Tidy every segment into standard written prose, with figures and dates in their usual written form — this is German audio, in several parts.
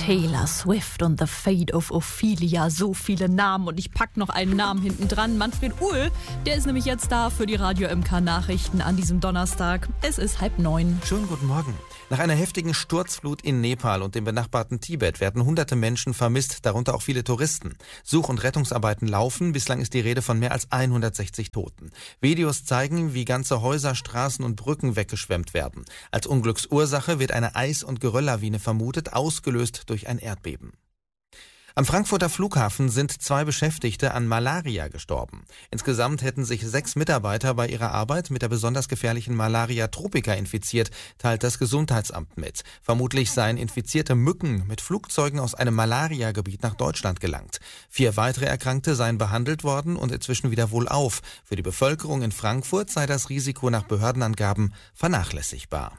Taylor Swift und The Fate of Ophelia. So viele Namen und ich pack noch einen Namen hinten dran. Manfred Uhl, der ist nämlich jetzt da für die Radio MK Nachrichten an diesem Donnerstag. Es ist 8:30. Schönen guten Morgen. Nach einer heftigen Sturzflut in Nepal und dem benachbarten Tibet werden hunderte Menschen vermisst, darunter auch viele Touristen. Such- und Rettungsarbeiten laufen. Bislang ist die Rede von mehr als 160 Toten. Videos zeigen, wie ganze Häuser, Straßen und Brücken weggeschwemmt werden. Als Unglücksursache wird eine Eis- und Gerölllawine vermutet, ausgelöst durch ein Erdbeben. Am Frankfurter Flughafen sind 2 Beschäftigte an Malaria gestorben. Insgesamt hätten sich 6 Mitarbeiter bei ihrer Arbeit mit der besonders gefährlichen Malaria tropica infiziert, teilt das Gesundheitsamt mit. Vermutlich seien infizierte Mücken mit Flugzeugen aus einem Malariagebiet nach Deutschland gelangt. 4 weitere Erkrankte seien behandelt worden und inzwischen wieder wohlauf. Für die Bevölkerung in Frankfurt sei das Risiko nach Behördenangaben vernachlässigbar.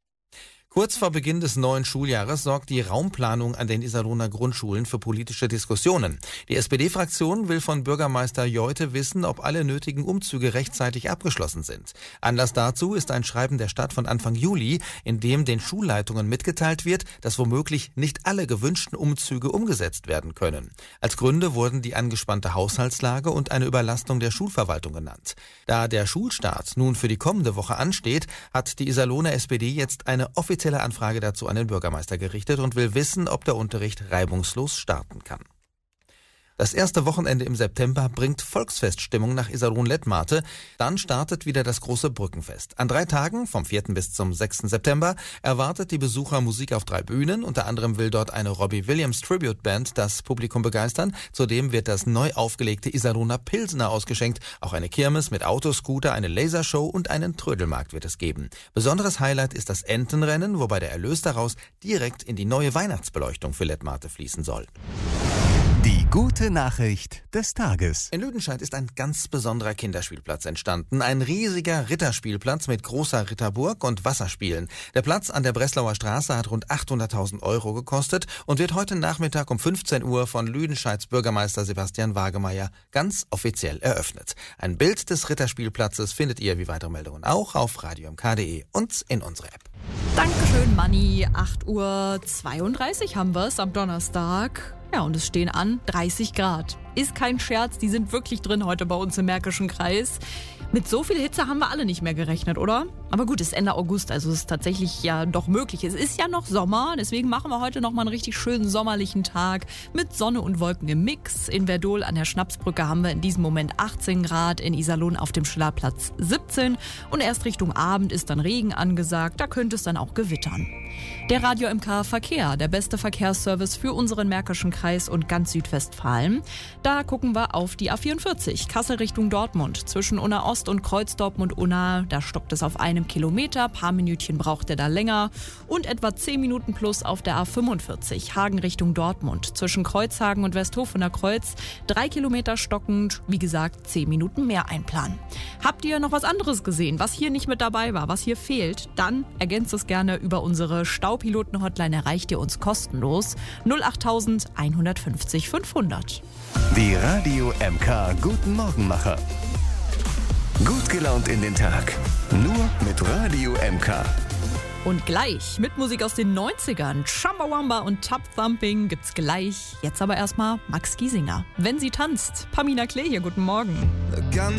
Kurz vor Beginn des neuen Schuljahres sorgt die Raumplanung an den Iserlohner Grundschulen für politische Diskussionen. Die SPD-Fraktion will von Bürgermeister Jeute wissen, ob alle nötigen Umzüge rechtzeitig abgeschlossen sind. Anlass dazu ist ein Schreiben der Stadt von Anfang Juli, in dem den Schulleitungen mitgeteilt wird, dass womöglich nicht alle gewünschten Umzüge umgesetzt werden können. Als Gründe wurden die angespannte Haushaltslage und eine Überlastung der Schulverwaltung genannt. Da der Schulstart nun für die kommende Woche ansteht, hat die Iserlohner SPD jetzt eine offizielle Anfrage dazu an den Bürgermeister gerichtet und will wissen, ob der Unterricht reibungslos starten kann. Das erste Wochenende im September bringt Volksfeststimmung nach Iserlohn-Lettmate. Dann startet wieder das große Brückenfest. An 3 Tagen, vom 4. bis zum 6. September, erwartet die Besucher Musik auf 3 Bühnen. Unter anderem will dort eine Robbie Williams Tribute Band das Publikum begeistern. Zudem wird das neu aufgelegte Iserlohner Pilsner ausgeschenkt. Auch eine Kirmes mit Autoscooter, eine Lasershow und einen Trödelmarkt wird es geben. Besonderes Highlight ist das Entenrennen, wobei der Erlös daraus direkt in die neue Weihnachtsbeleuchtung für Lettmate fließen soll. Die gute Nachricht des Tages. In Lüdenscheid ist ein ganz besonderer Kinderspielplatz entstanden. Ein riesiger Ritterspielplatz mit großer Ritterburg und Wasserspielen. Der Platz an der Breslauer Straße hat rund 800.000 € gekostet und wird heute Nachmittag um 15 Uhr von Lüdenscheids Bürgermeister Sebastian Wagemeyer ganz offiziell eröffnet. Ein Bild des Ritterspielplatzes findet ihr, wie weitere Meldungen, auch auf radiomk.de und in unserer App. Dankeschön, Manni. 8:32 haben wir es am Donnerstag. Ja, und es stehen an 30 Grad. Ist kein Scherz, die sind wirklich drin heute bei uns im Märkischen Kreis. Mit so viel Hitze haben wir alle nicht mehr gerechnet, oder? Aber gut, es ist Ende August, also es ist tatsächlich ja doch möglich. Es ist ja noch Sommer, deswegen machen wir heute noch mal einen richtig schönen sommerlichen Tag mit Sonne und Wolken im Mix. In Verdol an der Schnapsbrücke haben wir in diesem Moment 18 Grad, in Iserlohn auf dem Schillerplatz 17 und erst Richtung Abend ist dann Regen angesagt, da könnte es dann auch gewittern. Der Radio MK Verkehr, der beste Verkehrsservice für unseren Märkischen Kreis und ganz Südwestfalen. Da gucken wir auf die A44, Kassel Richtung Dortmund, zwischen Unna Ost und Kreuzdortmund Unna, da stockt es auf 1 Kilometer, paar Minütchen braucht er da länger und etwa 10 Minuten plus auf der A45, Hagen Richtung Dortmund, zwischen Kreuzhagen und Westhofener Kreuz, 3 Kilometer stockend, wie gesagt 10 Minuten mehr einplanen. Habt ihr noch was anderes gesehen, was hier nicht mit dabei war, was hier fehlt, dann ergänzt es gerne über unsere Staupiloten-Hotline, erreicht ihr uns kostenlos 08000 150 500. Die Radio MK Guten Morgenmacher. Gut gelaunt in den Tag. Nur mit Radio MK. Und gleich mit Musik aus den 90ern, Chumbawamba und Tub Thumping gibt's gleich. Jetzt aber erstmal Max Giesinger. Wenn sie tanzt. Pamina Klee hier, guten Morgen.